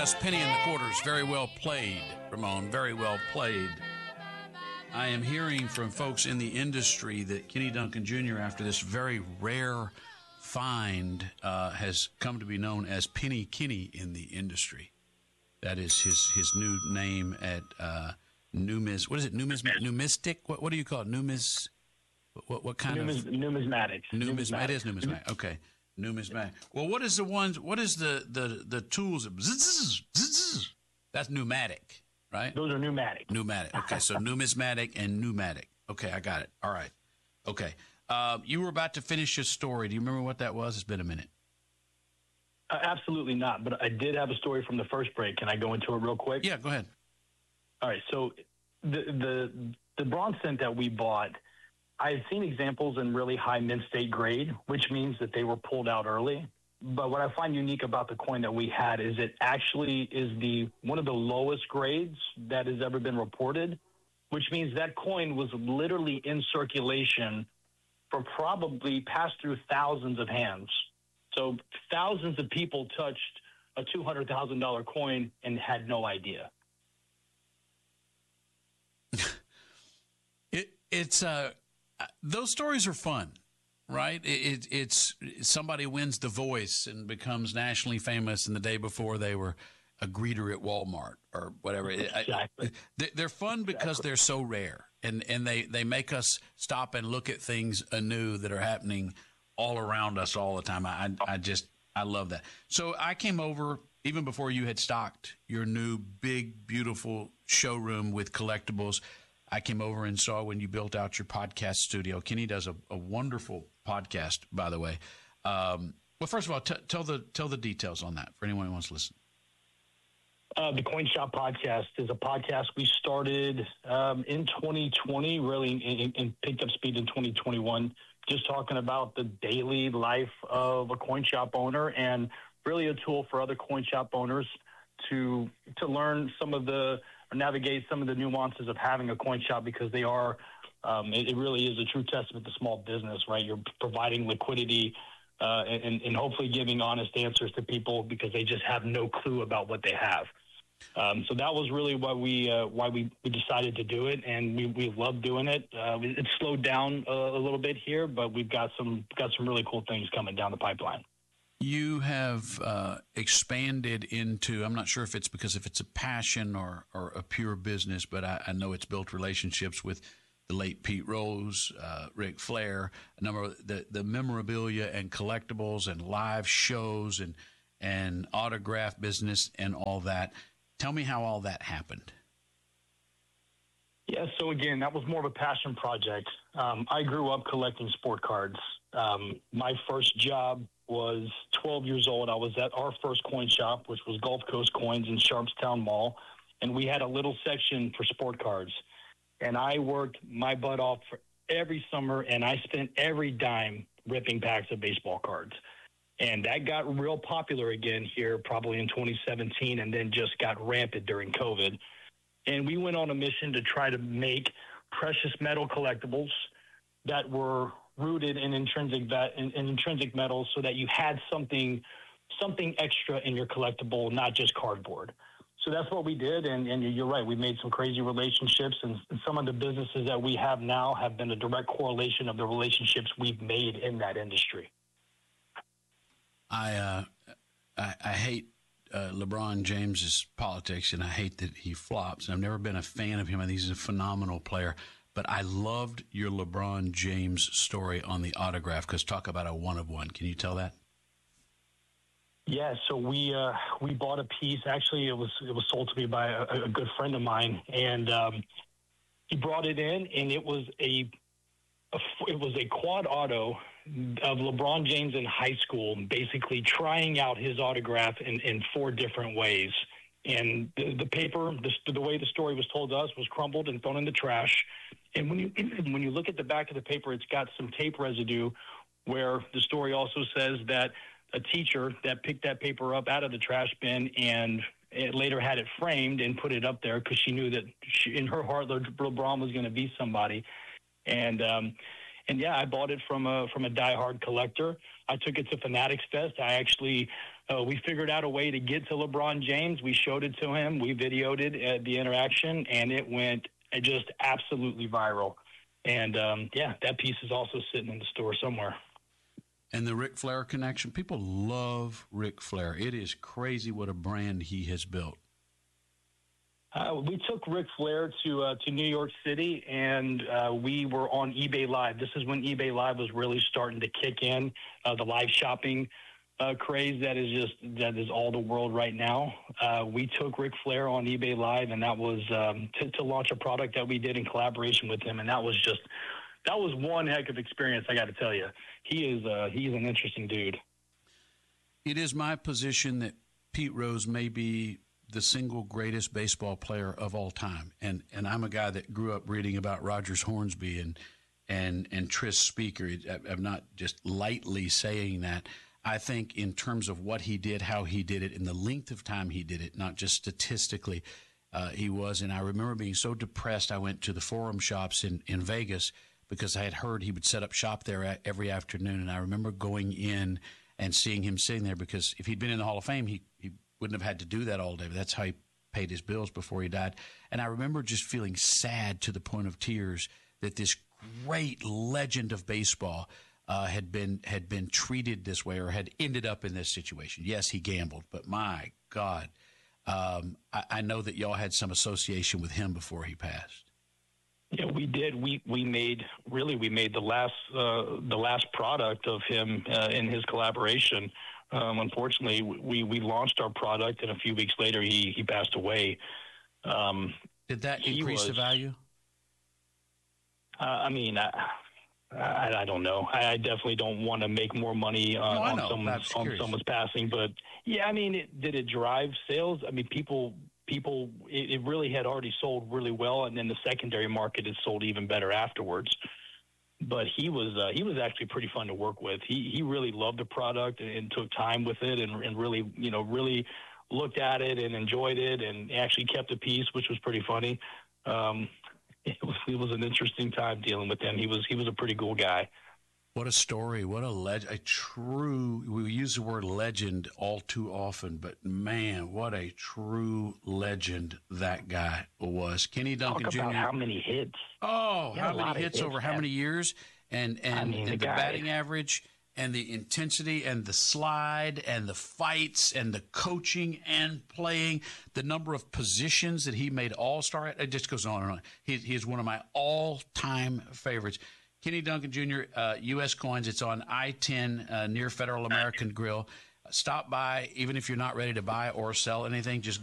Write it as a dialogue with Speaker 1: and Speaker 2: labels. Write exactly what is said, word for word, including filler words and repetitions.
Speaker 1: Yes, penny in the quarters. Very well played, Ramon. Very well played. I am hearing from folks in the industry that Kenny Duncan Junior, after this very rare find, uh, has come to be known as Penny Kenny in the industry. That is his his new name at uh, numis. What is it? Numis numistic. What what do you call it? Numis. What what kind
Speaker 2: Numis,
Speaker 1: of
Speaker 2: numismatics?
Speaker 1: Numismatic.
Speaker 2: Numismatic.
Speaker 1: It is numismatic. Okay, numismatic. Well, what is the ones? What is the the the tools? That's pneumatic, right?
Speaker 2: Those are pneumatic.
Speaker 1: Pneumatic. Okay, so numismatic and pneumatic. Okay, I got it. All right. Okay. Uh, you were about to finish your story. Do you remember what that was? It's been a minute.
Speaker 2: Uh, absolutely not. But I did have a story from the first break. Can I go into it real quick?
Speaker 1: Yeah, go ahead.
Speaker 2: All right. So the the the bronze cent that we bought, I had seen examples in really high mint state grade, which means that they were pulled out early. But what I find unique about the coin that we had is it actually is the one of the lowest grades that has ever been reported, which means that coin was literally in circulation for probably passed through thousands of hands. So thousands of people touched a two hundred thousand dollars coin and had no idea.
Speaker 1: it, it's uh, those stories are fun, right? It, it, it's somebody wins The Voice and becomes nationally famous, and the day before they were a greeter at Walmart or whatever.
Speaker 2: Exactly.
Speaker 1: I, they're fun because
Speaker 2: exactly.
Speaker 1: they're so rare, and, and they, they make us stop and look at things anew that are happening all around us all the time. I, I just, I love that. So I came over even before you had stocked your new big, beautiful showroom with collectibles. I came over and saw when you built out your podcast studio. Kenny does a, a wonderful podcast, by the way. Um, well, first of all, t- tell the tell the details on that for anyone who wants to listen.
Speaker 2: Uh, the Coin Shop Podcast is a podcast we started um, in twenty twenty, really, and, and picked up speed in twenty twenty-one, just talking about the daily life of a coin shop owner and really a tool for other coin shop owners to to learn some of the, or navigate some of the nuances of having a coin shop, because they are, um, it, it really is a true testament to small business, right? You're providing liquidity uh, and, and hopefully giving honest answers to people because they just have no clue about what they have. Um, so that was really why we uh, why we, we decided to do it, and we, we love doing it. Uh, it's slowed down a, a little bit here, but we've got some got some really cool things coming down the pipeline.
Speaker 1: You have uh, expanded into, I'm not sure if it's because if it's a passion or, or a pure business, but I, I know it's built relationships with the late Pete Rose, uh, Ric Flair, a number of the, the memorabilia and collectibles and live shows and and autograph business and all that. Tell me how all that happened.
Speaker 2: Yeah, so again, that was more of a passion project. Um, I grew up collecting sport cards. Um, my first job was twelve years old. I was at our first coin shop, which was Gulf Coast Coins in Sharpstown Mall, and we had a little section for sport cards. And I worked my butt off for every summer, and I spent every dime ripping packs of baseball cards. And that got real popular again here probably in twenty seventeen, and then just got rampant during COVID. And we went on a mission to try to make precious metal collectibles that were rooted in intrinsic va- in, in intrinsic metals, so that you had something something extra in your collectible, not just cardboard. So that's what we did, and, and you're right. We made some crazy relationships, and, and some of the businesses that we have now have been a direct correlation of the relationships we've made in that industry.
Speaker 1: I uh, I, I hate uh, LeBron James's politics, and I hate that he flops. I've never been a fan of him. I think he's a phenomenal player. But I loved your LeBron James story on the autograph, because talk about a one of one. Can you tell that?
Speaker 2: Yeah, so we uh, we bought a piece. Actually, it was it was sold to me by a, a good friend of mine, and um, he brought it in, and it was a, a it was a quad auto of LeBron James in high school, basically trying out his autograph in, in four different ways. And the, the paper, the, the way the story was told to us, was crumbled and thrown in the trash. And when you when you look at the back of the paper, it's got some tape residue, where the story also says that a teacher that picked that paper up out of the trash bin and it later had it framed and put it up there because she knew that she, in her heart, LeBron was going to be somebody. And um, and yeah, I bought it from a from a diehard collector. I took it to Fanatics Fest. I actually uh, we figured out a way to get to LeBron James. We showed it to him. We videoed it at the interaction, and it went just absolutely viral. And, um, yeah, that piece is also sitting in the store somewhere.
Speaker 1: And the Ric Flair connection, people love Ric Flair. It is crazy what a brand he has built.
Speaker 2: Uh, we took Ric Flair to uh, to New York City, and uh, we were on eBay Live. This is when eBay Live was really starting to kick in, uh, the live shopping uh, craze that is just that is all the world right now. Uh, we took Ric Flair on eBay Live, and that was um, to, to launch a product that we did in collaboration with him, and that was just that was one heck of experience. I got to tell you, he is uh, he's an interesting dude.
Speaker 1: It is my position that Pete Rose may be the single greatest baseball player of all time. And and I'm a guy that grew up reading about Rogers Hornsby and and and Tris Speaker. I'm not just lightly saying that. I think in terms of what he did, how he did it, and the length of time he did it, not just statistically, uh, he was. And I remember being so depressed, I went to the Forum Shops in, in Vegas because I had heard he would set up shop there every afternoon. And I remember going in and seeing him sitting there because if he'd been in the Hall of Fame, he, he wouldn't have had to do that all day. But that's how he paid his bills before he died. And I remember just feeling sad to the point of tears that this great legend of baseball uh, had been had been treated this way or had ended up in this situation. Yes, he gambled, but my God, um, I, I know that y'all had some association with him before he passed.
Speaker 2: Yeah, we did. We we made really we made the last uh, the last product of him uh, in his collaboration. Um, unfortunately, we, we launched our product, and a few weeks later, he, he passed away. Um,
Speaker 1: Did that increase was, the value?
Speaker 2: Uh, I mean, I, I, I don't know. I, I definitely don't want to make more money uh,
Speaker 1: no,
Speaker 2: on, someone's, on someone's passing. But, yeah, I mean, it, did it drive sales? I mean, people, people, it, it really had already sold really well, and then the secondary market had sold even better afterwards. But he was uh, he was actually pretty fun to work with. He he really loved the product and, and took time with it and, and really you know really looked at it and enjoyed it and actually kept a piece, which was pretty funny. Um, it was it was an interesting time dealing with him. He was he was a pretty cool guy.
Speaker 1: What a story! What a legend! A true. We use the word legend all too often, but man, what a true legend that guy was. Kenny Duncan
Speaker 2: Talk
Speaker 1: Junior
Speaker 2: about how many hits?
Speaker 1: Oh, how many hits, hits over how many years? And and,
Speaker 2: I mean,
Speaker 1: and
Speaker 2: the,
Speaker 1: the
Speaker 2: guy,
Speaker 1: batting average and the intensity and the slide and the fights and the coaching and playing, the number of positions that he made all-star at, it just goes on and on. He, he is one of my all-time favorites. Kenny Duncan Junior, uh, U S Coins. It's on I ten uh, near Federal American Grill. Stop by, even if you're not ready to buy or sell anything. Just